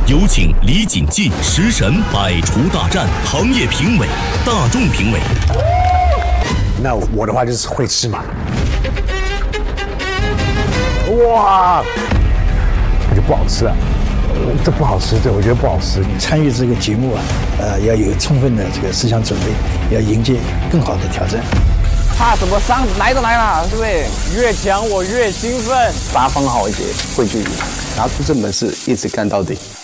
有请李锦记食神百厨大战行业评委、大众评委。 那我的话就是会吃嘛。哇，那就不好吃了。这不好吃，对我觉得不好吃。 参与这个节目啊，要有充分的这个思想准备，要迎接更好的挑战。 怕什么伤来都来了，对不对？越强我越兴奋。 八方好一些，汇聚，拿出这本事，一直干到底。